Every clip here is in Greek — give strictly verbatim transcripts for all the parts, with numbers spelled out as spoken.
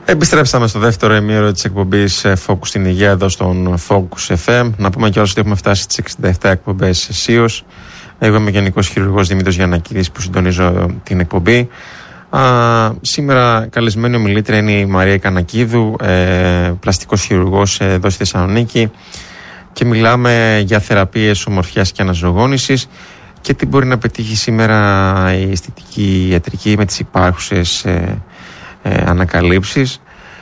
Επιστρέψαμε στο δεύτερο ημίωρο της εκπομπής Focus στην Υγεία εδώ στον Focus εφ εμ. Να πούμε κιόλας ότι έχουμε φτάσει στις εξήντα επτά εκπομπές ΣΥΟΣ. Εγώ είμαι Γενικός Χειρουργός Δημήτρης Γιαννακίδης που συντονίζω την εκπομπή. Α, σήμερα καλεσμένη ομιλήτρια είναι η Μαρία Κανακίδου, ε, πλαστικός χειρουργός εδώ στη Θεσσαλονίκη, και μιλάμε για θεραπείες ομορφιάς και αναζωογόνησης και τι μπορεί να πετύχει σήμερα η αισθητική ιατρική με τις υπάρχουσες ε, ε, ανακαλύψεις.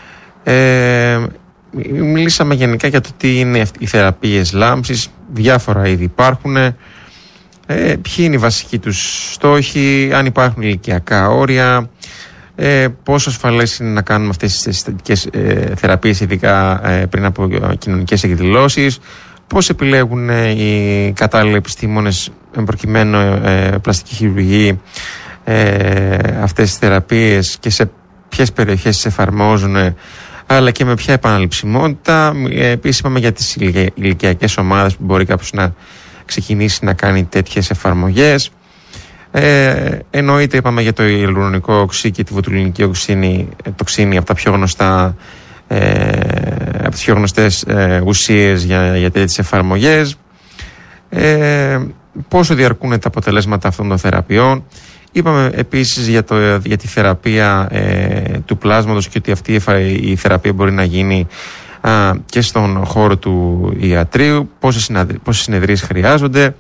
Ε, μιλήσαμε γενικά για το τι είναι οι θεραπείες λάμψης, διάφορα είδη υπάρχουν. Ε, ποιοι είναι οι βασικοί τους στόχοι, αν υπάρχουν ηλικιακά όρια, ε, πόσο ασφαλές είναι να κάνουμε αυτές τις αισθητικές ε, θεραπείες, ειδικά ε, πριν από κοινωνικές εκδηλώσεις, πώς επιλέγουν ε, οι κατάλληλοι επιστήμονες προκειμένου ε, πλαστική χειρουργή ε, αυτές τις θεραπείες και σε ποιες περιοχές τις εφαρμόζουν, ε, αλλά και με ποια επαναληψιμότητα. Ε, επίσης είπαμε για τις ηλικιακές ομάδες που μπορεί κάποιος να ξεκινήσει να κάνει τέτοιες εφαρμογές. Ε, εννοείται, είπαμε για το ιαλουρονικό οξύ και τη βοτουλινική οξύνη, τοξίνη, από τα πιο γνωστά, ε, από τις πιο γνωστές ε, ουσίες για, για τέτοιες εφαρμογές. Ε, πόσο διαρκούν τα αποτελέσματα αυτών των θεραπείων. Είπαμε επίσης για, το, για τη θεραπεία ε, του πλάσματος και ότι αυτή η θεραπεία μπορεί να γίνει α, και στον χώρο του ιατρείου, πόσες, συναδρι, πόσες συνεδρίες χρειάζονται.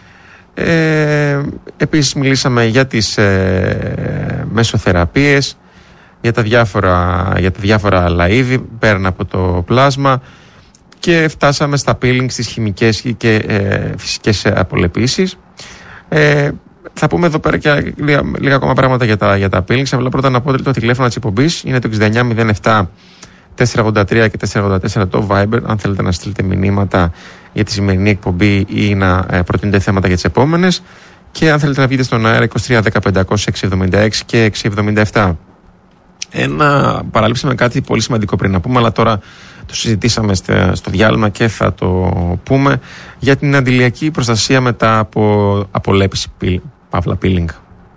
Ε, επίσης μιλήσαμε για τις ε, μεσοθεραπείες, για τα διάφορα, για τα διάφορα άλλα είδη πέραν από το πλάσμα, και φτάσαμε στα peeling, στις χημικές και ε, φυσικές απολεπίσεις. Ε, θα πούμε εδώ πέρα και λίγα, λίγα ακόμα πράγματα για τα, για τα peelings. Απλά πρώτα να πω ότι το τηλέφωνο της εκπομπής είναι το εξήντα εννιά μηδέν επτά τετρακόσια ογδόντα τρία και τετρακόσια ογδόντα τέσσερα, το Viber, αν θέλετε να στείλετε μηνύματα για τη σημερινή εκπομπή ή να ε, προτείνετε θέματα για τις επόμενες, και αν θέλετε να βγείτε στον αέρα είκοσι τρία δέκα πεντακόσια έξι εβδομήντα έξι και έξι εβδομήντα επτά. Ένα, παραλείψαμε κάτι πολύ σημαντικό πριν να πούμε, αλλά τώρα το συζητήσαμε στο διάλειμμα και θα το πούμε, για την αντιλιακή προστασία μετά από απολέπιση, παύλα peeling.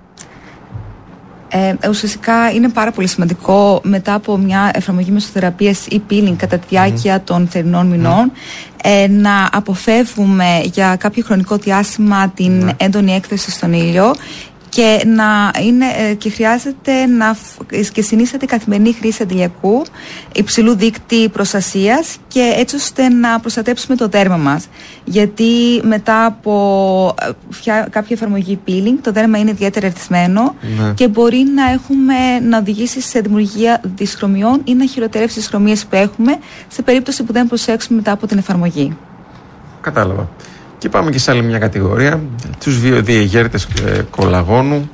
Ε, ουσιαστικά είναι πάρα πολύ σημαντικό μετά από μια εφαρμογή μεσοθεραπείας ή peeling κατά τη διάρκεια mm. των θερινών μηνών mm. ε, να αποφεύγουμε για κάποιο χρονικό διάστημα την mm. έντονη έκθεση στον ήλιο, και, να είναι, και χρειάζεται να και συνίσταται καθημερινή χρήση αντιλιακού υψηλού δείκτη προστασίας, και έτσι ώστε να προστατέψουμε το δέρμα μας. Γιατί μετά από κάποια εφαρμογή peeling το δέρμα είναι ιδιαίτερα ερθισμένο ναι. και μπορεί να, έχουμε, να οδηγήσει σε δημιουργία δυσχρωμιών ή να χειροτερεύσει τις χρωμίες που έχουμε σε περίπτωση που δεν προσέξουμε μετά από την εφαρμογή. Κατάλαβα. Και πάμε και σε άλλη μια κατηγορία, τους βιοδιαγέρτες ε, κολαγόνου.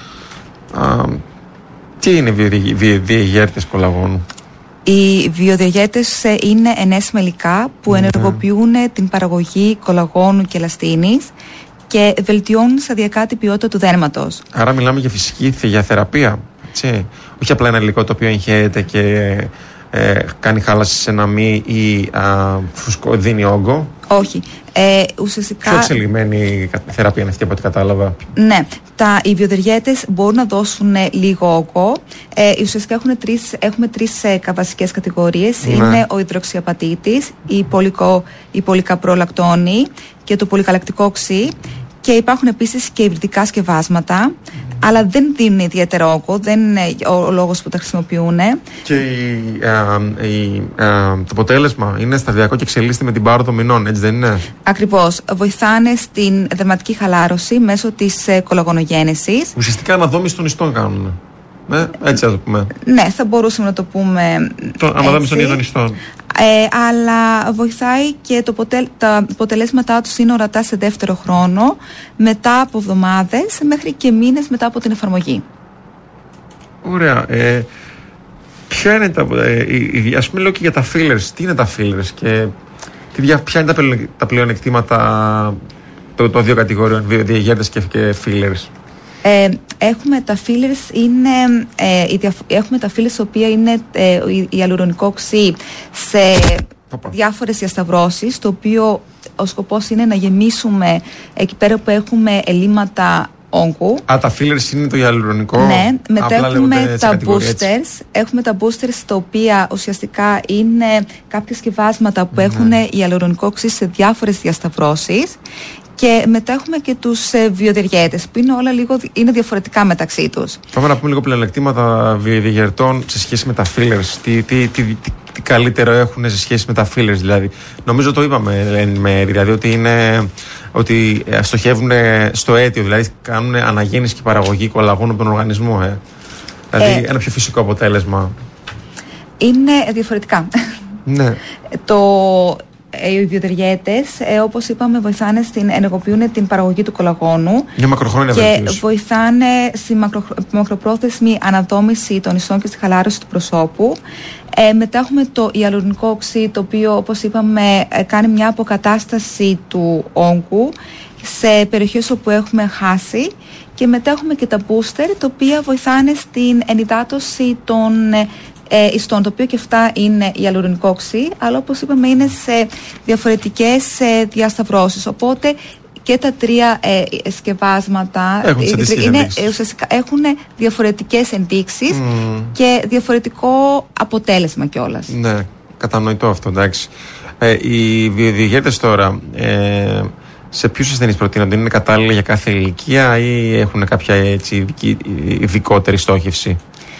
Α, τι είναι βιοδιαγέρτες κολαγόνου? Οι βιοδιαγέρτες είναι ενέσιμα υλικά που ναι. ενεργοποιούν την παραγωγή κολαγόνου και ελαστίνης και βελτιώνουν σταδιακά την ποιότητα του δέρματος. Άρα μιλάμε για φυσική, για θεραπεία, έτσι. Όχι απλά ένα υλικό το οποίο εγχαίρεται και ε, κάνει χάλαση σε ένα μη ή α, φουσκό, δίνει όγκο. Όχι. Ε, ουσιαστικά... Πιο εξελιγμένη θεραπεία είναι αυτή από ό,τι κατάλαβα. Ναι. Τα, οι βιοδιαγέρτες μπορούν να δώσουν λίγο όγκο. Ε, ουσιαστικά έχουν τρεις, έχουμε τρεις ε, βασικές κατηγορίες. Ναι. Είναι ο υδροξιαπατήτης, η, πολυκο, η πολυκαπρολακτόνη και το πολυκαλακτικό οξύ. Και υπάρχουν επίσης και υβριδικά σκευάσματα, αλλά δεν δίνουν ιδιαίτερο όγκο, δεν είναι ο λόγος που τα χρησιμοποιούν. Και η, α, η, α, το αποτέλεσμα είναι σταδιακό και εξελίσσεται με την πάροδο μηνών, έτσι δεν είναι? Ακριβώς. Βοηθάνε στην δερματική χαλάρωση μέσω της ε, κολαγονογένεσης. Ουσιαστικά αναδόμηση των ιστών κάνουν. Ναι, έτσι θα το πούμε. Ναι, θα μπορούσαμε να το πούμε. Το αναδόμηση των ίδιων ιστών. Ε, αλλά βοηθάει και το ποτέ, τα αποτελέσματά τους είναι ορατά σε δεύτερο χρόνο, μετά από εβδομάδες μέχρι και μήνες μετά από την εφαρμογή. Ωραία. Ε, ποια είναι τα, ε, ας πούμε λέω και για τα fillers. Τι είναι τα fillers και ποια είναι τα, τα πλεονεκτήματα των το δύο κατηγοριών, βιοδιαγέρτες και, και fillers? Ε, έχουμε τα fillers είναι, ε, η διαφ... έχουμε τα fillers, οποία είναι ε, ιαλουρονικό οξύ σε Οπα. διάφορες διασταυρώσεις, το οποίο ο σκοπός είναι να γεμίσουμε εκεί πέρα που έχουμε ελλείμματα όγκου. Α, τα fillers είναι το ιαλουρονικό. Ναι, μετά έχουμε τα boosters. Έχουμε τα boosters τα οποία ουσιαστικά είναι κάποια σκευάσματα που ναι. έχουν ιαλουρονικό οξύ σε διάφορες διασταυρώσεις. Και μετά έχουμε και τους ε, βιοδιεργέτες που είναι όλα λίγο είναι διαφορετικά μεταξύ τους. Πάμε να πούμε λίγο πλεονεκτήματα βιοδιεργετών σε σχέση με τα fillers. Τι, τι, τι, τι, τι καλύτερο έχουν σε σχέση με τα fillers, δηλαδή. Νομίζω το είπαμε εν μέρει, δηλαδή ότι, είναι, ότι στοχεύουν στο αίτιο, δηλαδή κάνουν αναγέννηση και παραγωγή κολαγόνου από τον οργανισμό. Ε. Δηλαδή ε, ένα πιο φυσικό αποτέλεσμα. Είναι διαφορετικά. Ναι. Το... Οι βιοδιεργέτες, ε, όπως είπαμε, βοηθάνε στην, ενεργοποιούν την παραγωγή του κολαγόνου και βελτίωση. Βοηθάνε στη μακρο, μακροπρόθεσμη αναδόμηση των ιστών και στη χαλάρωση του προσώπου. Ε, μετά έχουμε το ιαλουρονικό οξύ, το οποίο, όπως είπαμε, ε, κάνει μια αποκατάσταση του όγκου σε περιοχές όπου έχουμε χάσει. Και μετά έχουμε και τα booster, τα οποία βοηθάνε στην ενυδάτωση των Ε, ιστών, το οποίο και αυτά είναι ιαλουρονικό οξύ, αλλά όπως είπαμε είναι σε διαφορετικές ε, διασταυρώσεις. Οπότε και τα τρία ε, σκευάσματα έχουν, ε, είναι, ε, ουσιαστικά, έχουν διαφορετικές ενδείξεις mm. και διαφορετικό αποτέλεσμα κιόλας. Ναι, κατανοητό αυτό, εντάξει. Ε, οι βιοδιεργέτες τώρα, ε, σε ποιους ασθενείς προτείνονται, είναι κατάλληλα για κάθε ηλικία ή έχουν κάποια έτσι, ειδικότερη στόχευση?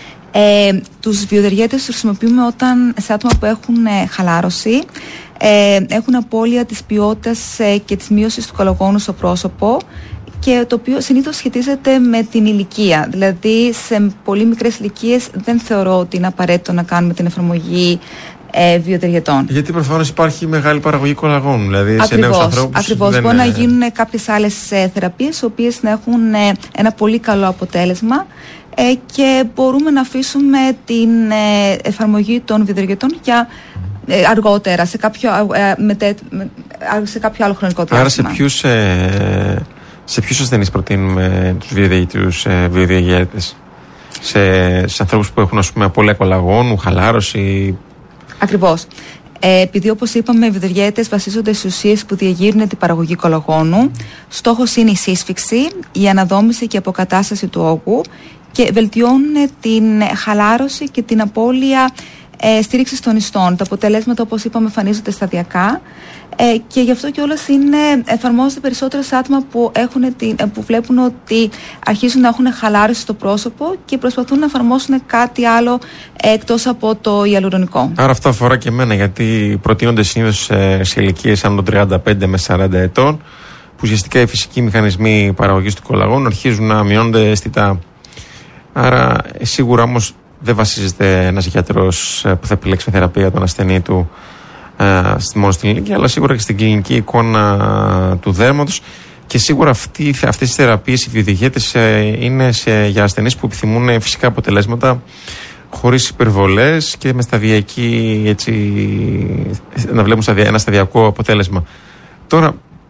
Ε, τους βιοδιεργέτες τους χρησιμοποιούμε όταν σε άτομα που έχουν ε, χαλάρωση, ε, έχουν απώλεια της ποιότητας ε, και της μείωσης του κολαγόνου στο πρόσωπο, και το οποίο συνήθως σχετίζεται με την ηλικία. Δηλαδή σε πολύ μικρές ηλικίες δεν θεωρώ ότι είναι απαραίτητο να κάνουμε την εφαρμογή ε, βιοδιεργετών. Γιατί προφανώς υπάρχει μεγάλη παραγωγή κολαγόνου, δηλαδή ακριβώς, σε νέους ανθρώπους. Ακριβώς, δεν μπορεί είναι... να γίνουν κάποιες άλλες ε, θεραπείες, οι οποίες να έχουν ε, ένα πολύ καλό αποτέλεσμα. Ε, και μπορούμε να αφήσουμε την ε, εφαρμογή των βιοδιεργετών για ε, αργότερα, σε κάποιο, ε, μετέ, με, σε κάποιο άλλο χρονικό διάστημα. Άρα σε ποιους, ε, σε ποιους ασθενείς προτείνουμε τους βιοδιεργετικούς ε, βιοδιεργέτες? Σε, σε ανθρώπους που έχουν, ας πούμε, απώλεια κολαγόνου, χαλάρωση? Ακριβώς. Ε, επειδή, όπως είπαμε, οι βιοδιεργέτες βασίζονται στις ουσίες που διαγείρουν την παραγωγή κολαγόνου, στόχος είναι η σύσφυξη, η αναδόμηση και η αποκατάσταση του όγκου, και βελτιώνουν την χαλάρωση και την απώλεια ε, στήριξης των ιστών. Τα αποτελέσματα, όπως είπαμε, εμφανίζονται σταδιακά ε, και γι' αυτό κιόλας είναι, εφαρμόζονται περισσότερο σε άτομα που, έχουν την, που βλέπουν ότι αρχίζουν να έχουν χαλάρωση στο πρόσωπο και προσπαθούν να εφαρμόσουν κάτι άλλο ε, εκτός από το ιαλουρονικό. Άρα αυτό αφορά και εμένα, γιατί προτείνονται συνήθως ε, σε ηλικίες άνω των τριάντα πέντε με σαράντα ετών, που ουσιαστικά οι φυσικοί μηχανισμοί παραγωγής του κολαγόνου αρχίζουν να μειώνονται αισθητά. Άρα σίγουρα όμως δεν βασίζεται ένας γιατρός που θα επιλέξει με θεραπεία τον ασθενή του ε, μόνο στην ηλικία, αλλά σίγουρα και στην κλινική εικόνα του δέρματος, και σίγουρα αυτοί, αυτές τις θεραπείες, οι βιοδιεργέτες, ε, είναι σε, για ασθενείς που επιθυμούν φυσικά αποτελέσματα χωρίς υπερβολές και με σταδιακή, έτσι, να βλέπουν σταδια, ένα σταδιακό αποτέλεσμα. Τώρα,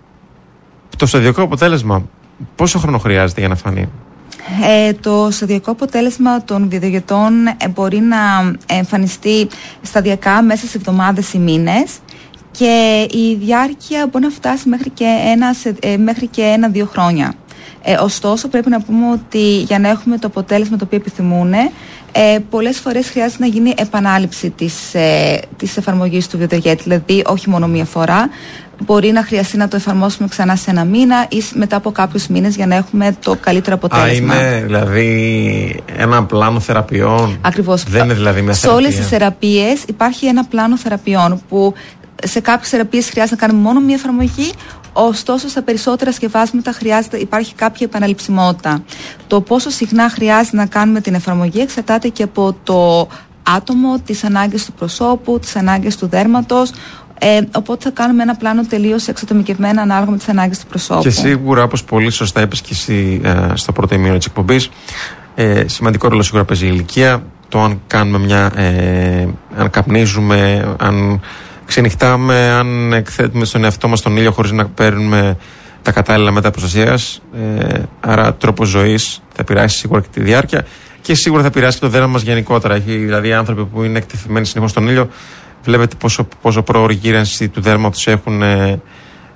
το σταδιακό αποτέλεσμα πόσο χρόνο χρειάζεται για να φανεί? Ε, το σταδιακό αποτέλεσμα των βιοδιεργετών ε, μπορεί να εμφανιστεί σταδιακά μέσα σε εβδομάδες ή μήνες, και η διάρκεια μπορεί να φτάσει μέχρι και ένα, ε, μέχρι και ένα-δύο χρόνια. Ε, ωστόσο, πρέπει να πούμε ότι για να έχουμε το αποτέλεσμα το οποίο επιθυμούν, ε, πολλές φορές χρειάζεται να γίνει επανάληψη της, ε, της εφαρμογής του βιοδιεργέτη, δηλαδή όχι μόνο μία φορά. Μπορεί να χρειαστεί να το εφαρμόσουμε ξανά σε ένα μήνα ή μετά από κάποιους μήνες για να έχουμε το καλύτερο αποτέλεσμα. Α, είναι δηλαδή ένα πλάνο θεραπείων? Ακριβώς. Δεν είναι δηλαδή μια θεραπεία. Σε όλες τις θεραπείες υπάρχει ένα πλάνο θεραπείων, που σε κάποιες θεραπείες χρειάζεται να κάνουμε μόνο μία εφαρμογή, ωστόσο στα περισσότερα σκευάσματα χρειάζεται, υπάρχει κάποια επαναληψιμότητα. Το πόσο συχνά χρειάζεται να κάνουμε την εφαρμογή εξαρτάται και από το άτομο, τις ανάγκες του προσώπου, τις ανάγκες του δέρματος. Ε, οπότε θα κάνουμε ένα πλάνο τελείως εξατομικευμένο ανάλογα με τις ανάγκες του προσώπου. Και σίγουρα, όπως πολύ σωστά είπες και εσύ ε, στο πρώτο ημίωρο της εκπομπής, ε, σημαντικό ρόλο σίγουρα παίζει η ηλικία. Το αν κάνουμε μια, ε, αν καπνίζουμε, αν ξενυχτάμε, αν εκθέτουμε στον εαυτό μας τον ήλιο χωρίς να παίρνουμε τα κατάλληλα μέτρα προστασίας. Ε, άρα, τρόπος ζωής θα επηρεάσει σίγουρα και τη διάρκεια, και σίγουρα θα επηρεάσει και το δέρμα μας γενικότερα. Έχει, δηλαδή, άνθρωποι που είναι εκτεθειμένοι συνεχώς στον ήλιο, βλέπετε πόσο, πόσο πρόωρη γύρανση του δέρματος έχουν, ε,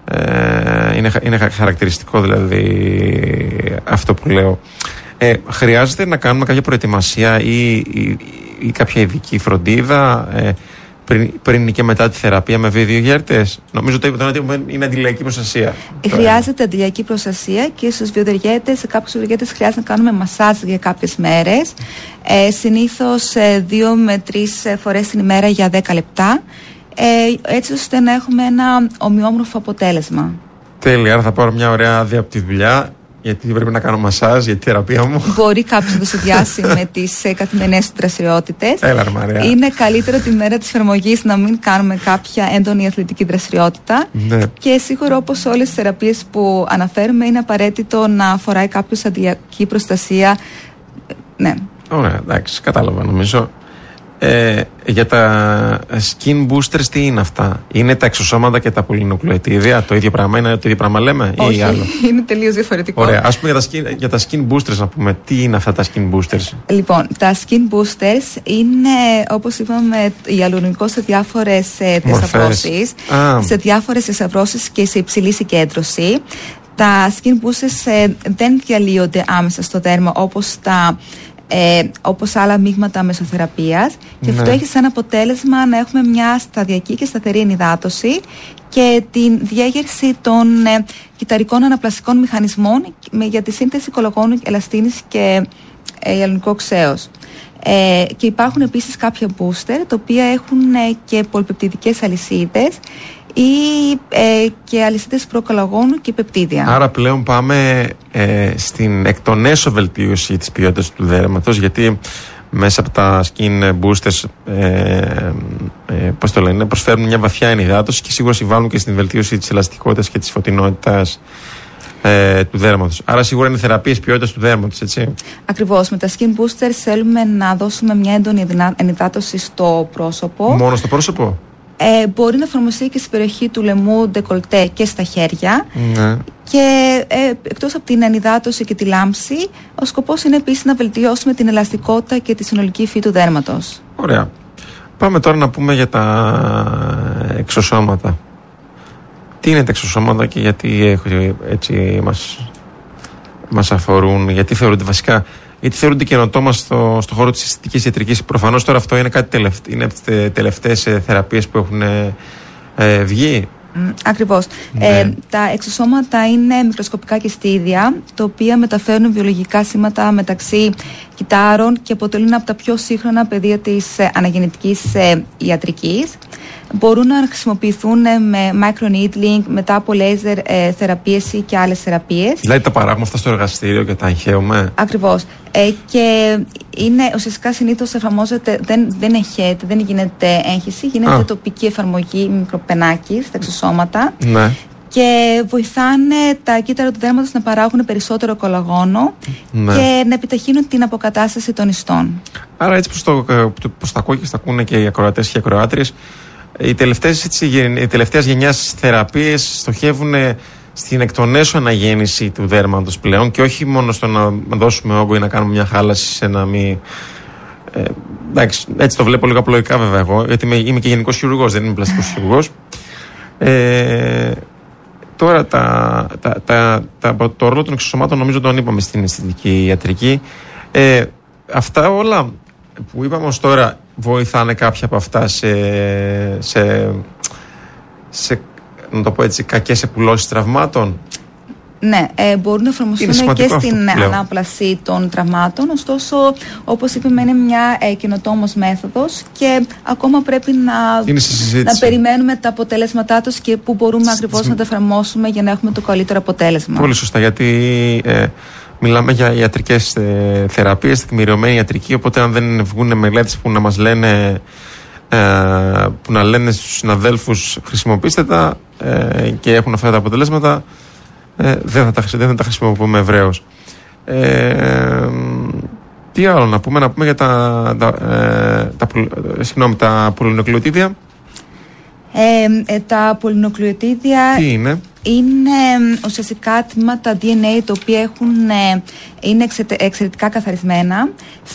Ε, είναι, είναι χαρακτηριστικό δηλαδή αυτό που λέω. Ε, χρειάζεται να κάνουμε κάποια προετοιμασία ή, ή, ή κάποια ειδική φροντίδα ε, πριν, πριν και μετά τη θεραπεία με βιοδιαγέρτες? Νομίζω ότι είναι αντιλιακή προστασία. Χρειάζεται αντιλιακή προστασία και στους βιοδιαγέρτες, σε κάποιους βιοδιαγέρτες χρειάζεται να κάνουμε μασάζ για κάποιες μέρες. Ε, συνήθως ε, δύο με τρεις φορές την ημέρα για δέκα λεπτά. Ε, έτσι ώστε να έχουμε ένα ομοιόμορφο αποτέλεσμα. Τέλεια, άρα θα πάρω μια ωραία άδεια από τη δουλειά, γιατί πρέπει να κάνω μασάζ για τη θεραπεία μου. Μπορεί κάποιος να το συνδυάσει με τις ε, καθημερινές του δραστηριότητες. Έλα, ρε Μαρία. Είναι καλύτερο τη μέρα της εφαρμογής να μην κάνουμε κάποια έντονη αθλητική δραστηριότητα. Ναι. Και σίγουρα, όπως όλες τις θεραπείες που αναφέρουμε, είναι απαραίτητο να φοράει κάποιος αντιλιακή προστασία. Ναι. Ωραία, εντάξει, κατάλαβα νομίζω. Ε, για τα skin boosters, τι είναι αυτά? Είναι τα εξωσώματα και τα πολυνουκλεοτίδια? Το ίδιο πράγμα είναι? Το ίδιο πράγμα λέμε? Όχι, ή άλλο? Είναι τελείως διαφορετικό. Ωραία, ας πούμε για τα, skin, για τα skin boosters να πούμε. Τι είναι αυτά τα skin boosters? Λοιπόν, τα skin boosters είναι, όπως είπαμε, ιαλουρονικό σε διάφορες διασταυρώσεις, σε διάφορες διασταυρώσεις και σε υψηλή συγκέντρωση. Τα skin boosters ε, δεν διαλύονται άμεσα στο δέρμα όπως τα Ε, όπως άλλα μείγματα μεσοθεραπείας, και ναι. αυτό έχει σαν αποτέλεσμα να έχουμε μια σταδιακή και σταθερή ενυδάτωση και την διέγερση των ε, κυταρικών αναπλαστικών μηχανισμών με, για τη σύνθεση κολαγόνου, ελαστίνης και ε, ιαλουρονικού οξέως. Ε, και υπάρχουν επίσης κάποια booster τα οποία έχουν ε, και πολυπεπτιδικές αλυσίδες ή ε, και αλυσίδες προκολαγόνου και πεπτίδια. Άρα πλέον πάμε ε, στην εκ των έσω βελτίωση της ποιότητας του δέρματος, γιατί μέσα από τα skin boosters ε, ε, πώς το λένε, προσφέρουν μια βαθιά ενυδάτωση και σίγουρα συμβάλλουν και στην βελτίωση της ελαστικότητας και της φωτεινότητας ε, του δέρματος. Άρα σίγουρα είναι θεραπείες ποιότητας του δέρματος, έτσι. Ακριβώς. Με τα skin boosters θέλουμε να δώσουμε μια έντονη ενυδάτωση στο πρόσωπο. Μόνο στο πρόσωπο? Ε, μπορεί να εφαρμοστεί και στην περιοχή του λαιμού, ντεκολτέ και στα χέρια. Ναι. Και ε, εκτός από την ενυδάτωση και τη λάμψη, ο σκοπός είναι επίσης να βελτιώσουμε την ελαστικότητα και τη συνολική υφή του δέρματος. Ωραία. Πάμε τώρα να πούμε για τα εξωσώματα. Τι είναι τα εξωσώματα και γιατί έτσι μας, μας αφορούν, γιατί θεωρούνται βασικά... Γιατί θεωρούνται καινοτόμα στο, στο χώρο της αισθητικής ιατρικής. Προφανώς τώρα αυτό είναι κάτι τελευταίο, είναι από τις τελευταίες θεραπείες που έχουν ε, βγει. Mm, ακριβώς. Ναι. Ε, τα εξωσώματα είναι μικροσκοπικά κεστίδια, τα οποία μεταφέρουν βιολογικά σήματα μεταξύ κυτάρων και αποτελούν από τα πιο σύγχρονα πεδία της ε, αναγεννητικής ε, ιατρικής. Μπορούν να χρησιμοποιηθούν με microneedling, μετά από λέιζερ ε, θεραπείες ή και άλλες θεραπείες. Δηλαδή τα παράγουμε αυτά στο εργαστήριο και τα αγχαίουμε. Ακριβώς. Ε, και είναι, ουσιαστικά συνήθως εφαρμόζεται, δεν, δεν εγχέεται, δεν γίνεται έγχυση, γίνεται Α. τοπική εφαρμογή μικροπενάκης στα εξωσώματα. Ναι. Και βοηθάνε τα κύτταρα του δέρματος να παράγουν περισσότερο κολαγόνο, ναι, και να επιταχύνουν την αποκατάσταση των ιστών. Άρα έτσι πως το, πως τα ακούω και τα ακούνε και οι ακροατές και οι ακροάτριες, οι τελευταίες, έτσι, οι τελευταίες γενιάς θεραπείες στοχεύουν στην εκ των έσω αναγέννηση του δέρματος πλέον και όχι μόνο στο να δώσουμε όγκο ή να κάνουμε μια χάλαση σε ένα μη... Ε, εντάξει, έτσι το βλέπω λίγο απλοϊκά βέβαια εγώ, γιατί είμαι, είμαι και γενικός χειρουργός, δεν είμαι πλαστικός χειρουργός. Ε, τώρα τα, τα, τα, τα, το ρόλο των εξωσωμάτων νομίζω τον είπαμε στην αισθητική ιατρική. Ε, αυτά όλα που είπαμε ως τώρα βοηθάνε κάποια από αυτά σε, σε, σε να το πω έτσι, κακές επουλώσεις τραυμάτων. Ναι, ε, μπορούν να εφαρμοστούν και στην ανάπλαση των τραυμάτων. Ωστόσο, όπως είπαμε, είναι μια ε, καινοτόμως μέθοδος και ακόμα πρέπει να, να περιμένουμε τα αποτέλεσματά τους και πού μπορούμε ακριβώς να τα εφαρμόσουμε για να έχουμε το καλύτερο αποτέλεσμα. Πολύ σωστά, γιατί ε, μιλάμε για ιατρικές ε, θεραπείες, τεκμηριωμένη ιατρική, οπότε αν δεν βγουν μελέτες που να μας λένε, ε, που να λένε στους συναδέλφους χρησιμοποιήστε τα ε, και έχουν αυτά τα αποτελέσματα, Ε, δεν, θα τα, δεν θα τα χρησιμοποιούμε ευρέως. Ε, τι άλλο να πούμε, να πούμε για τα, τα, ε, τα, συγγνώμη, τα πολυνοκλεοτίδια. Ε, ε, τα πολυνοκλεοτίδια τι είναι? Είναι ουσιαστικά τμήματα ντι εν έι τα οποία έχουν, ε, είναι εξαιρετικά καθαρισμένα.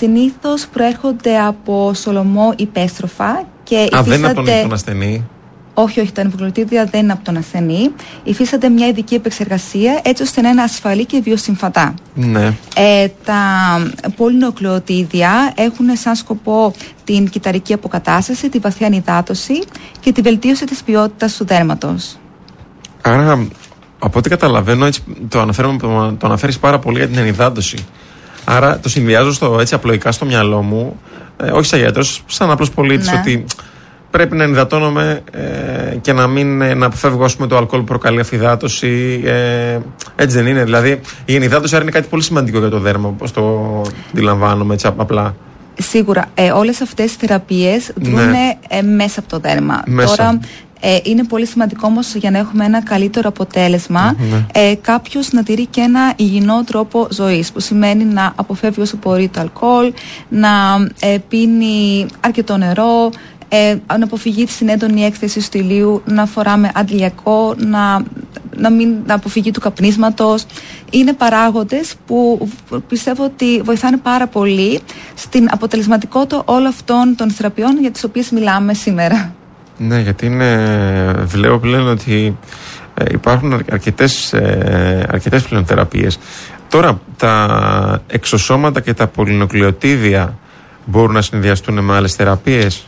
Συνήθως προέρχονται από σολομό ή πέστροφα. Και Α, δεν είναι από τον, τον ασθενή. Όχι, όχι, τα νευρογλωτίδια δεν είναι από τον ασθενή. Υφίστανται μια ειδική επεξεργασία έτσι ώστε να είναι ασφαλή και βιοσυμφατά. Ναι. Ε, τα πολυνουκλεοτίδια έχουν σαν σκοπό την κυταρική αποκατάσταση, τη βαθιά ανυδάτωση και τη βελτίωση της ποιότητας του δέρματος. Άρα, από ό,τι καταλαβαίνω, έτσι, το, αναφέρομαι, το αναφέρεις πάρα πολύ για την ανυδάτωση. Άρα το συνδυάζω στο, έτσι απλοϊκά στο μυαλό μου, ε, όχι σαν γιατρός, σαν απλός πολίτης, ναι. Ότι πρέπει να ενυδατώνομαι ε, και να μην ε, να αποφεύγω, ας πούμε, το αλκοόλ που προκαλεί αφυδάτωση. Ε, έτσι δεν είναι? Δηλαδή η ενυδάτωση είναι κάτι πολύ σημαντικό για το δέρμα, όπως το αντιλαμβάνομαι έτσι απλά. Σίγουρα. Ε, όλες αυτές οι θεραπείες δρούν ναι. ε, μέσα από το δέρμα. Μέσα. Τώρα, Ε, είναι πολύ σημαντικό όμως για να έχουμε ένα καλύτερο αποτέλεσμα mm-hmm. ε, κάποιος να τηρεί και ένα υγιεινό τρόπο ζωής, που σημαίνει να αποφεύγει όσο μπορεί το αλκοόλ, να ε, πίνει αρκετό νερό, ε, να αποφυγεί στην έντονη έκθεση του ηλίου, να φοράμε αντιλιακό, να, να, μην, να αποφυγεί του καπνίσματος. Είναι παράγοντες που πιστεύω ότι βοηθάνε πάρα πολύ στην αποτελεσματικότητα όλων αυτών των θεραπείων για τις οποίες μιλάμε σήμερα. Ναι, γιατί είναι, βλέπω πλέον ότι ε, υπάρχουν αρκετές, ε, αρκετές πλέον θεραπείες. Τώρα, τα εξωσώματα και τα πολυνουκλεοτίδια μπορούν να συνδυαστούν με άλλες θεραπείες?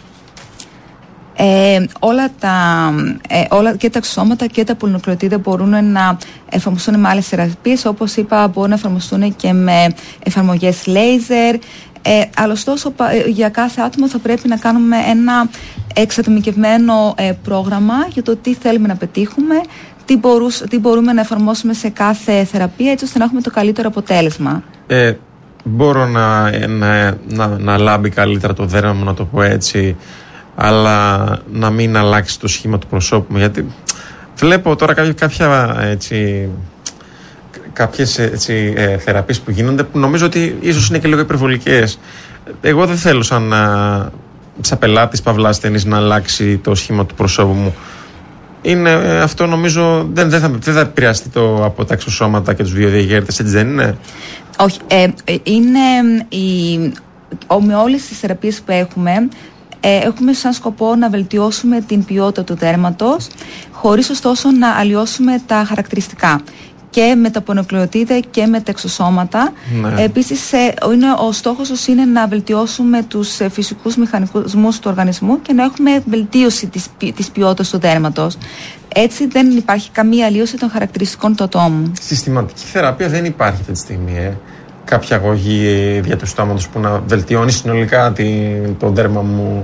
Ε, όλα τα, ε, όλα και τα εξωσώματα και τα πολυνουκλεοτίδια μπορούν να εφαρμοστούν με άλλες θεραπείες. Όπως είπα, μπορούν να εφαρμοστούν και με εφαρμογές laser. Ε, αλλά ωστόσο για κάθε άτομο θα πρέπει να κάνουμε ένα εξατομικευμένο ε, πρόγραμμα για το τι θέλουμε να πετύχουμε, τι, μπορούς, τι μπορούμε να εφαρμόσουμε σε κάθε θεραπεία έτσι ώστε να έχουμε το καλύτερο αποτέλεσμα. Ε, μπορώ να, να, να, να λάμπει καλύτερα το δέρμα μου, να το πω έτσι, αλλά να μην αλλάξει το σχήμα του προσώπου μου? Γιατί βλέπω τώρα κάποια, κάποια έτσι... κάποιες έτσι, ε, θεραπείες που γίνονται που νομίζω ότι ίσως είναι και λίγο υπερβολικές. Εγώ δεν θέλω σαν, σαν πελάτης παυλά ασθενής να αλλάξει το σχήμα του προσώπου μου. Είναι, ε, αυτό νομίζω δεν, δεν, θα, δεν θα επηρεαστεί το, από τα εξωσώματα και τους βιοδιαγέρτες, έτσι δεν είναι? Όχι, ε, είναι η, ο, με όλες τις θεραπείες που έχουμε ε, έχουμε σαν σκοπό να βελτιώσουμε την ποιότητα του δέρματος χωρίς ωστόσο να αλλοιώσουμε τα χαρακτηριστικά. Και με τα πολυνουκλεοτίδια και με τα εξωσώματα. Ναι. Επίσης, είναι, ο στόχος είναι να βελτιώσουμε τους φυσικούς μηχανισμούς του οργανισμού και να έχουμε βελτίωση της, της ποιότητας του δέρματος. Έτσι δεν υπάρχει καμία αλλίωση των χαρακτηριστικών του ατόμου. Συστηματική θεραπεία δεν υπάρχει αυτή τη στιγμή. Ε. Κάποια αγωγή δια του στόματος που να βελτιώνει συνολικά την, το δέρμα μου.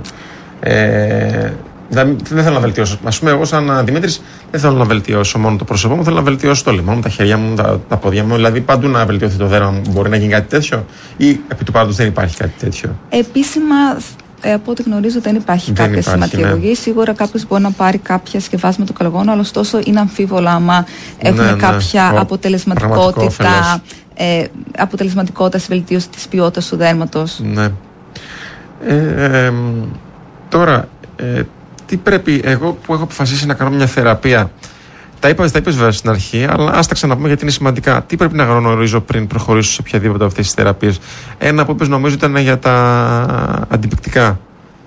Ε, Δεν, δεν θέλω να βελτιώσω. Ας πούμε, εγώ, σαν Δημήτρης, δεν θέλω να βελτιώσω μόνο το πρόσωπό μου, θέλω να βελτιώσω το λαιμό μου, τα χέρια μου, τα, τα πόδια μου. Δηλαδή, παντού να βελτιωθεί το δέρμα μου. Μπορεί να γίνει κάτι τέτοιο, ή επί του πάντως δεν υπάρχει κάτι τέτοιο? Επίσημα, ε, από ό,τι γνωρίζω, δεν υπάρχει δεν κάποια συστηματική ναι. αγωγή. Σίγουρα κάποιο μπορεί να πάρει κάποια σκευάσματα του καλογόνου, αλλά ωστόσο είναι αμφίβολα άμα έχουν ναι, ναι. κάποια Ο, αποτελεσματικότητα, ε, αποτελεσματικότητα στη βελτίωση της ποιότητας του δέρματος. Ναι. Ε, ε, τώρα. Ε, Τι πρέπει, εγώ που έχω αποφασίσει να κάνω μια θεραπεία, τα είπα, τα είπες βέβαια στην αρχή, αλλά ας τα ξαναπούμε γιατί είναι σημαντικά. Τι πρέπει να γνωρίζω πριν προχωρήσω σε οποιαδήποτε από αυτές τις θεραπείες? Ένα που είπες νομίζω ήταν για τα αντιπικτικά.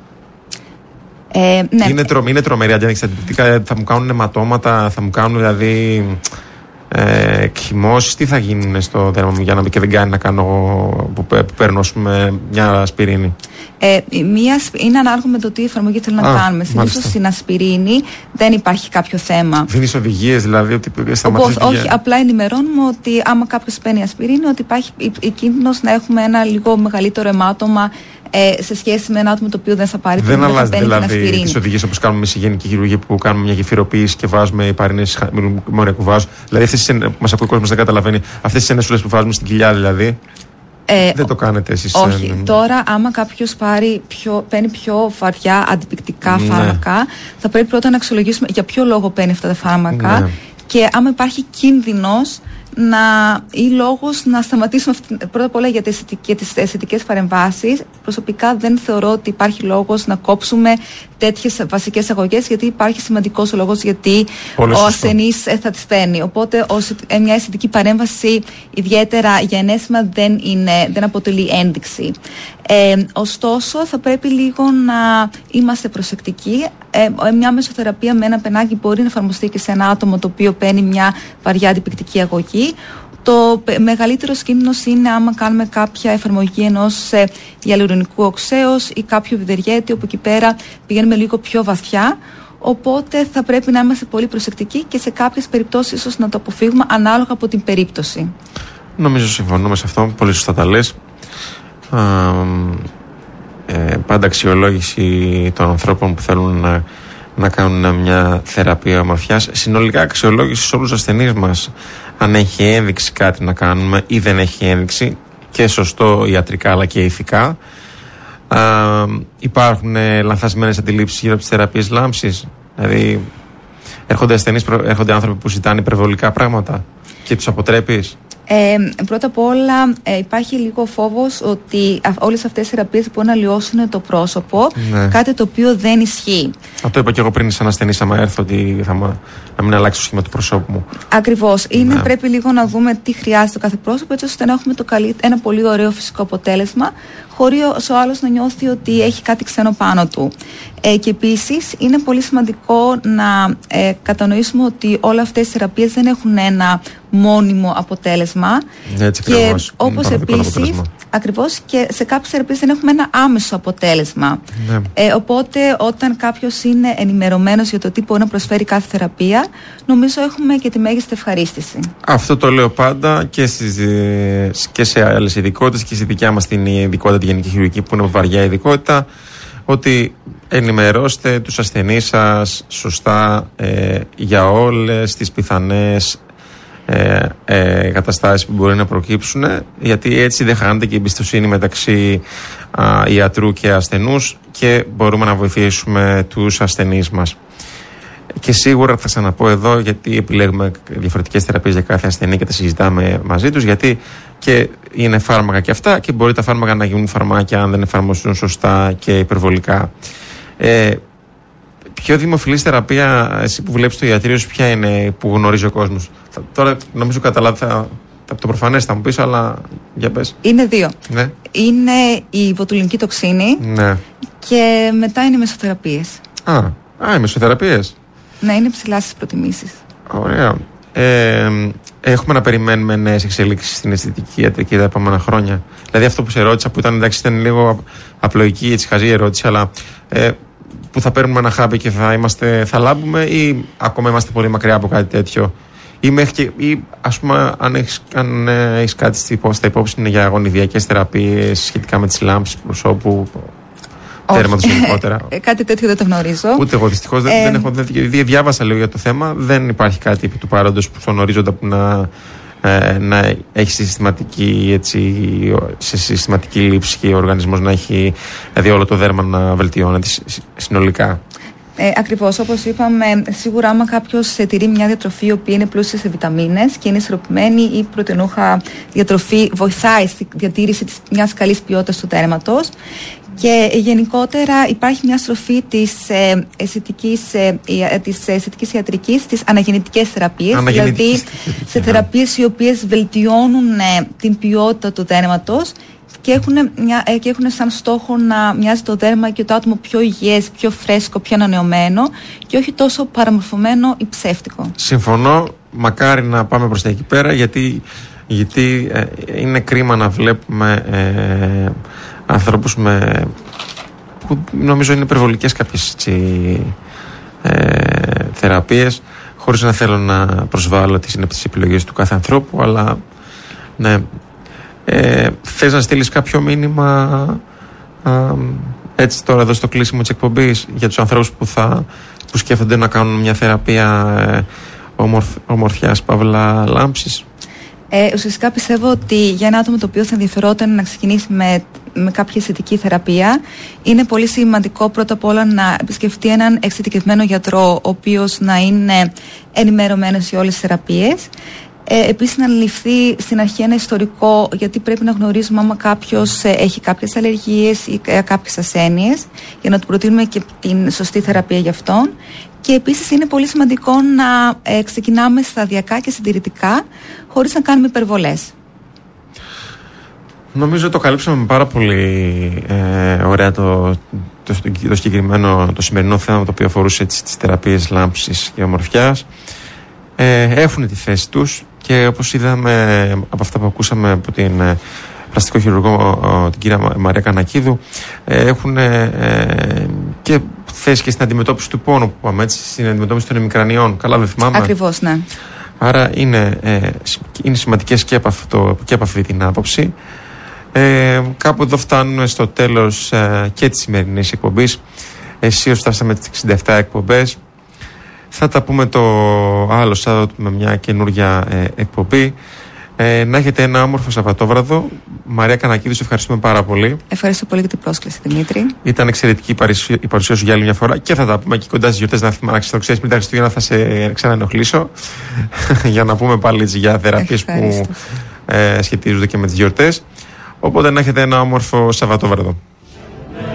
Ε, ναι. Είναι, τρο, είναι τρομερή αντί τα αντιπικτικά, θα μου κάνουν αιματώματα, θα μου κάνουν δηλαδή ε, εκχυμώσεις, τι θα γίνουν στο δέρμα μου για να και δεν κάνει να κάνω που, που παίρνω πούμε, μια ασπιρίνη? Ε, μία, είναι ανάλογα με το τι εφαρμογή θέλω να Α, κάνουμε. Συνήθως στην ασπιρίνη δεν υπάρχει κάποιο θέμα. Δίνεις οδηγίες δηλαδή? Ότι Όπως, όχι, για... απλά ενημερώνουμε ότι άμα κάποιος παίρνει ασπιρίνη, ότι υπάρχει η κίνδυνος να έχουμε ένα λίγο μεγαλύτερο αιμάτωμα ε, σε σχέση με ένα άτομο το οποίο δεν θα πάρει. Δεν αλλάζει δηλαδή τις οδηγίες όπως κάνουμε σε γενική χειρουργία που κάνουμε μια γεφυροποίηση και βάζουμε υπαρρήνες μοριακού βάζου. Δηλαδή αυτές που μας ακούει ο κόσμος δεν καταλαβαίνει, αυτές τις ενεσούλες που βάζουμε στην κοιλιά δηλαδή. Ε, δεν το κάνετε εσείς? Όχι. Ε, τώρα, άμα κάποιος πάρει πιο, παίρνει πιο βαριά αντιπικτικά ναι. φάρμακα, θα πρέπει πρώτα να αξιολογήσουμε για ποιο λόγο παίρνει αυτά τα φάρμακα ναι. και άμα υπάρχει κίνδυνος να, ή λόγος να σταματήσουμε αυτή, πρώτα απ' όλα για τις, για τις αισθητικές παρεμβάσεις. Προσωπικά δεν θεωρώ ότι υπάρχει λόγος να κόψουμε τέτοιες βασικές αγωγές, γιατί υπάρχει σημαντικός λόγος γιατί πολύ ο ασθενής θα τις παίρνει. Οπότε ως, μια αισθητική παρέμβαση ιδιαίτερα για ενέσιμα δεν, είναι, δεν αποτελεί ένδειξη. Ε, ωστόσο θα πρέπει λίγο να είμαστε προσεκτικοί. Ε, μια μεσοθεραπεία με ένα πενάκι μπορεί να εφαρμοστεί και σε ένα άτομο το οποίο παίρνει μια βαριά αντιπικτική αγωγή. Το μεγαλύτερο κίνδυνο είναι άμα κάνουμε κάποια εφαρμογή ενός ε, γυαλουρονικού οξέως ή κάποιο βιδεργέτη, όπου εκεί πέρα πηγαίνουμε λίγο πιο βαθιά. Οπότε θα πρέπει να είμαστε πολύ προσεκτικοί και σε κάποιες περιπτώσεις ίσως να το αποφύγουμε ανάλογα από την περίπτωση. Νομίζω συμφωνούμε σε αυτό. Πολύ σωστά τα λες. Α, ε, πάντα αξιολόγηση των ανθρώπων που θέλουν να, να κάνουν μια θεραπεία ομορφιάς. Συνολικά αξιολόγηση σε όλους τους ασθενείς μας. Αν έχει ένδειξη κάτι να κάνουμε ή δεν έχει ένδειξη, και σωστό ιατρικά αλλά και ηθικά. Α, υπάρχουν ε, λανθασμένες αντιλήψεις γύρω από τις θεραπείες λάμψης. Δηλαδή έρχονται ασθενείς, έρχονται άνθρωποι που ζητάνε υπερβολικά πράγματα και τους αποτρέπεις. Ε, πρώτα απ' όλα ε, υπάρχει λίγο φόβος ότι α, όλες αυτές οι θεραπείες μπορούν να λιώσουν το πρόσωπο, ναι. Κάτι το οποίο δεν ισχύει. Αυτό είπα και εγώ πριν σαν ασθενής, άμα έρθω, ότι θα μα, να μην αλλάξει το σχήμα του προσώπου μου. Ακριβώς. Είναι, ναι. Πρέπει λίγο να δούμε τι χρειάζεται το κάθε πρόσωπο, έτσι ώστε να έχουμε το καλύ, ένα πολύ ωραίο φυσικό αποτέλεσμα, χωρίς ο άλλος να νιώθει ότι έχει κάτι ξένο πάνω του. Ε, και επίσης είναι πολύ σημαντικό να ε, κατανοήσουμε ότι όλα αυτές οι θεραπείες δεν έχουν ένα μόνιμο αποτέλεσμα. Έτσι, και ακριβώς. Όπως επίσης, ακριβώς, και σε κάποιες θεραπείες δεν έχουμε ένα άμεσο αποτέλεσμα. Ναι. Ε, οπότε όταν κάποιος είναι ενημερωμένος για το τι μπορεί να προσφέρει κάθε θεραπεία, νομίζω έχουμε και τη μέγιστη ευχαρίστηση. Αυτό το λέω πάντα και, στις, και σε άλλες ειδικότητες και στη δικιά μας την ειδικότητα, τη γενική χειρουργική, που είναι βαριά ειδικότητα, ότι ενημερώστε τους ασθενείς σας σωστά ε, για όλες τις πιθανές ε, ε, καταστάσεις που μπορεί να προκύψουν, γιατί έτσι δεν χάνεται και η εμπιστοσύνη μεταξύ α, ιατρού και ασθενούς και μπορούμε να βοηθήσουμε τους ασθενείς μας. Και σίγουρα θα ξαναπώ εδώ, γιατί επιλέγουμε διαφορετικές θεραπείες για κάθε ασθενή και τα συζητάμε μαζί τους, γιατί και είναι φάρμακα και αυτά και μπορεί τα φάρμακα να γίνουν φαρμάκια αν δεν εφαρμοστούν σωστά και υπερβολικά. Ε, πιο δημοφιλής θεραπεία, εσύ που βλέπεις το ιατρείο σου, ποια είναι που γνωρίζει ο κόσμος? Θα, τώρα νομίζω καταλάβει, θα, θα, το προφανές θα μου πεις, αλλά για πες. Είναι δύο. Ναι. Είναι η βοτουλινική τοξίνη, ναι. Και μετά είναι οι μεσοθεραπείες. Α, α, οι μεσοθεραπείες. Ναι, είναι ψηλά στις προτιμήσεις. Ωραία. Ε, έχουμε να περιμένουμε νέες εξελίξεις στην αισθητική ιατρική τα επόμενα χρόνια? Δηλαδή αυτό που σε ρώτησα, που ήταν, εντάξει, ήταν λίγο απλοϊκή, έτσι, χαζή ερώτηση, αλλά ε, που θα παίρνουμε ένα χάπι και θα, είμαστε, θα λάμπουμε, ή ακόμα είμαστε πολύ μακριά από κάτι τέτοιο? Ή, μέχρι και, ή ας πούμε, αν έχεις, αν, ε, έχεις κάτι στα υπόψη είναι για γονιδιακές θεραπείες σχετικά με τις λάμψεις προσώπου, τέρματος γενικότερα? Κάτι τέτοιο δεν το γνωρίζω. Ούτε εγώ δυστυχώς δεν, ε, δεν έχω. Δεν, διάβασα λίγο για το θέμα. Δεν υπάρχει κάτι επί του παρόντος που στον ορίζοντα που να, ε, να έχει συστηματική, έτσι, σε συστηματική λήψη και ο οργανισμός να έχει, δηλαδή όλο το δέρμα να βελτιώνεται συνολικά. Ε, ακριβώς, όπως είπαμε, σίγουρα άμα κάποιος τηρεί μια διατροφή η οποία είναι πλούσια σε βιταμίνες και είναι ισορροπημένη, η πρωτεϊνούχα διατροφή βοηθάει στη διατήρηση της, μιας καλής ποιότητας του δέρματος. Και γενικότερα υπάρχει μια στροφή της ε, αισθητικής, ε, της αισθητικής ιατρικής στις αναγεννητικές θεραπείες, δηλαδή σε θεραπείες οι οποίες βελτιώνουν ε, την ποιότητα του δέρματος και έχουν, μια, ε, και έχουν σαν στόχο να μοιάζει το δέρμα και το άτομο πιο υγιές, πιο φρέσκο, πιο ανανεωμένο και όχι τόσο παραμορφωμένο ή ψεύτικο. Συμφωνώ, μακάρι να πάμε προς τα εκεί πέρα, γιατί, γιατί ε, είναι κρίμα να βλέπουμε ε, ανθρώπους με, που νομίζω είναι υπερβολικές κάποιες, έτσι, ε, θεραπείες, χωρίς να θέλω να προσβάλλω τις είναι τις επιλογές του κάθε ανθρώπου, αλλά ναι. Ε, θες να στείλεις κάποιο μήνυμα α, έτσι τώρα εδώ στο κλείσιμο της εκπομπής για τους ανθρώπους που, θα, που σκέφτονται να κάνουν μια θεραπεία ε, ομορφ, ομορφιάς παύλα λάμψης? Ε, ουσιαστικά πιστεύω ότι για ένα άτομο το οποίο θα ενδιαφερόταν να ξεκινήσει με, με κάποια αισθητική θεραπεία, είναι πολύ σημαντικό πρώτα απ' όλα να επισκεφτεί έναν εξειδικευμένο γιατρό, ο οποίος να είναι ενημερωμένος σε όλες τις θεραπείες. Ε, επίσης, να αναλυφθεί στην αρχή ένα ιστορικό, γιατί πρέπει να γνωρίζουμε άμα κάποιος ε, έχει κάποιες αλλεργίες ή ε, κάποιες ασθένειες, για να του προτείνουμε και την σωστή θεραπεία για αυτόν. Και επίσης είναι πολύ σημαντικό να ε, ξεκινάμε σταδιακά και συντηρητικά, χωρίς να κάνουμε υπερβολές. Νομίζω το καλύψαμε πάρα πολύ ε, ωραία το, το, το συγκεκριμένο, το σημερινό θέμα, το οποίο αφορούσε τις, τις θεραπείες λάμψης και ομορφιάς. Ε, έχουν τη θέση τους και όπως είδαμε από αυτά που ακούσαμε από την ε, πλαστικό χειρουργό, ο, την κυρία Μαρία Κανακίδου, ε, έχουν ε, και θέση και στην αντιμετώπιση του πόνου, που πάμε έτσι, στην αντιμετώπιση των ημικρανιών. Καλά δεν θυμάμαι. Ακριβώς, ναι. Άρα είναι, ε, είναι σημαντικές και από, αυτό, και από αυτή την άποψη. Ε, κάπου εδώ φτάνουμε στο τέλος ε, και της σημερινής εκπομπής. Εσείς φτάσαμε τις εξήντα επτά εκπομπές. Θα τα πούμε το άλλο Σάββατο με μια καινούργια ε, εκπομπή. Ε, να έχετε ένα όμορφο Σαββατόβραδο. Μαρία Κανακίδου, σε ευχαριστούμε πάρα πολύ. Ευχαριστώ πολύ για την πρόσκληση, Δημήτρη. Ήταν εξαιρετική η παρουσία, η παρουσία σου για άλλη μια φορά και θα τα πούμε και κοντά στις γιορτές. Να θυμάσαι, το ξέρεις, πριν τα Χριστούγεννα θα σε ξαναενοχλήσω για να πούμε πάλι για θεραπείες που ε, σχετίζονται και με τις γιορτές. Οπότε να έχετε ένα όμορφο Σαββατόβραδο.